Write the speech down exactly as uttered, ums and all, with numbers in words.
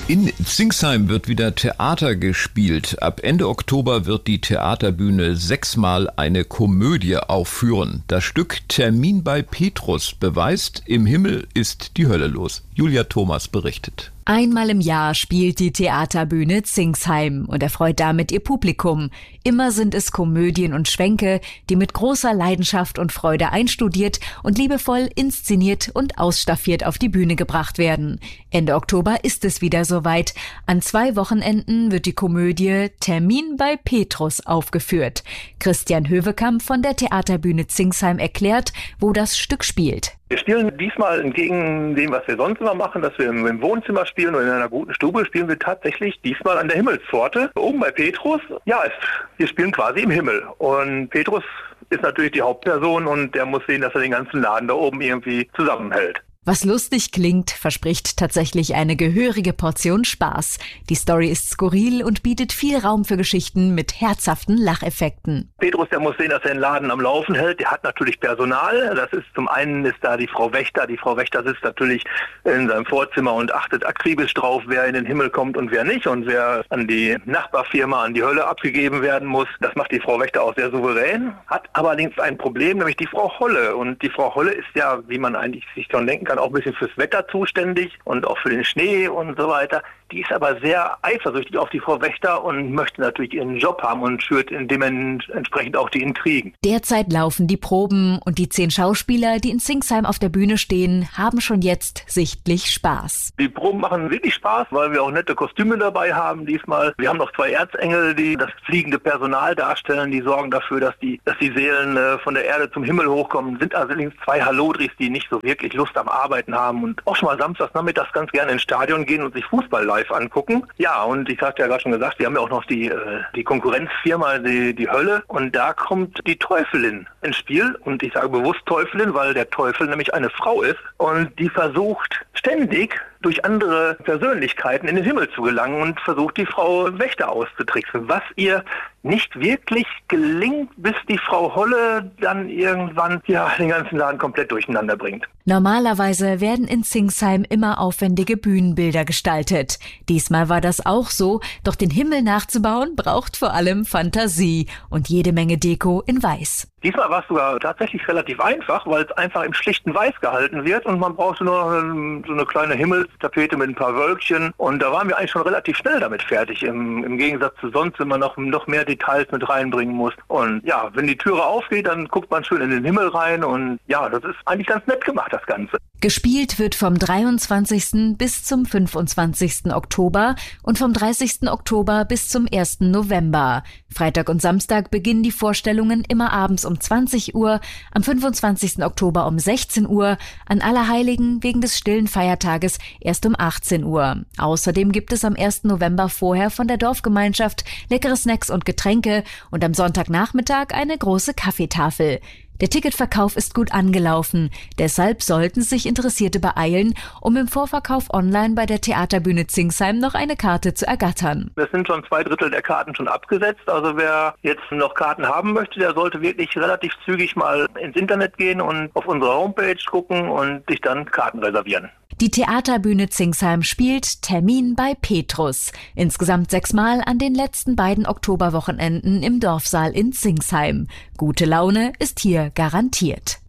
In Zingsheim wird wieder Theater gespielt. Ab Ende Oktober wird die Theaterbühne sechsmal eine Komödie aufführen. Das Stück Termin bei Petrus beweist, im Himmel ist die Hölle los. Julia Thomas berichtet. Einmal im Jahr spielt die Theaterbühne Zingsheim und erfreut damit ihr Publikum. Immer sind es Komödien und Schwänke, die mit großer Leidenschaft und Freude einstudiert und liebevoll inszeniert und ausstaffiert auf die Bühne gebracht werden. Ende Oktober ist es wieder soweit. An zwei Wochenenden wird die Komödie Termin bei Petrus aufgeführt. Christian Höwekamp von der Theaterbühne Zingsheim erklärt, wo das Stück spielt. Wir spielen diesmal entgegen dem, was wir sonst immer machen, dass wir im Wohnzimmer spielen oder in einer guten Stube, spielen wir tatsächlich diesmal an der Himmelspforte. Oben bei Petrus, ja, es, wir spielen quasi im Himmel. Und Petrus ist natürlich die Hauptperson und der muss sehen, dass er den ganzen Laden da oben irgendwie zusammenhält. Was lustig klingt, verspricht tatsächlich eine gehörige Portion Spaß. Die Story ist skurril und bietet viel Raum für Geschichten mit herzhaften Lacheffekten. Petrus, der muss sehen, dass er den Laden am Laufen hält. Der hat natürlich Personal. Das ist zum einen ist da die Frau Wächter. Die Frau Wächter sitzt natürlich in seinem Vorzimmer und achtet akribisch drauf, wer in den Himmel kommt und wer nicht und wer an die Nachbarfirma, an die Hölle abgegeben werden muss. Das macht die Frau Wächter auch sehr souverän. Hat allerdings ein Problem, nämlich die Frau Holle. Und die Frau Holle ist ja, wie man eigentlich sich schon denken kann, auch ein bisschen fürs Wetter zuständig und auch für den Schnee und so weiter. Die ist aber sehr eifersüchtig auf die Frau Wächter und möchte natürlich ihren Job haben und schürt dementsprechend auch die Intrigen. Derzeit laufen die Proben und die zehn Schauspieler, die in Zingsheim auf der Bühne stehen, haben schon jetzt sichtlich Spaß. Die Proben machen wirklich Spaß, weil wir auch nette Kostüme dabei haben diesmal. Wir haben noch zwei Erzengel, die das fliegende Personal darstellen, die sorgen dafür, dass die, dass die Seelen äh, von der Erde zum Himmel hochkommen. Sind allerdings zwei Hallodris, die nicht so wirklich Lust am Arbeiten haben und auch schon mal samstags nachmittags ganz gerne ins Stadion gehen und sich Fußball live angucken. Ja, und ich hatte ja gerade schon gesagt, wir haben ja auch noch die, äh, die Konkurrenzfirma, die, die Hölle. Und da kommt die Teufelin ins Spiel. Und ich sage bewusst Teufelin, weil der Teufel nämlich eine Frau ist. Und die versucht ständig durch andere Persönlichkeiten in den Himmel zu gelangen und versucht, die Frau Wächter auszutricksen. Was ihr nicht wirklich gelingt, bis die Frau Holle dann irgendwann ja den ganzen Laden komplett durcheinander bringt. Normalerweise werden in Zingsheim immer aufwendige Bühnenbilder gestaltet. Diesmal war das auch so, doch den Himmel nachzubauen braucht vor allem Fantasie und jede Menge Deko in Weiß. Diesmal war es sogar tatsächlich relativ einfach, weil es einfach im schlichten Weiß gehalten wird und man brauchte nur noch eine, so eine kleine Himmelstapete mit ein paar Wölkchen und da waren wir eigentlich schon relativ schnell damit fertig, im, im Gegensatz zu sonst, wenn man noch, noch mehr Details mit reinbringen muss. Und ja, wenn die Türe aufgeht, dann guckt man schön in den Himmel rein und ja, das ist eigentlich ganz nett gemacht, das Ganze. Gespielt wird vom dreiundzwanzigsten bis zum fünfundzwanzigsten Oktober und vom dreißigsten Oktober bis zum ersten November. Freitag und Samstag beginnen die Vorstellungen immer abends um zwanzig Uhr, am fünfundzwanzigsten Oktober um sechzehn Uhr, an Allerheiligen wegen des stillen Feiertages erst um achtzehn Uhr. Außerdem gibt es am ersten November vorher von der Dorfgemeinschaft leckere Snacks und Getränke und am Sonntagnachmittag eine große Kaffeetafel. Der Ticketverkauf ist gut angelaufen, deshalb sollten sich Interessierte beeilen, um im Vorverkauf online bei der Theaterbühne Zingsheim noch eine Karte zu ergattern. Es sind schon zwei Drittel der Karten schon abgesetzt, also wer jetzt noch Karten haben möchte, der sollte wirklich relativ zügig mal ins Internet gehen und auf unsere Homepage gucken und sich dann Karten reservieren. Die Theaterbühne Zingsheim spielt Termin bei Petrus. Insgesamt sechsmal an den letzten beiden Oktoberwochenenden im Dorfsaal in Zingsheim. Gute Laune ist hier garantiert.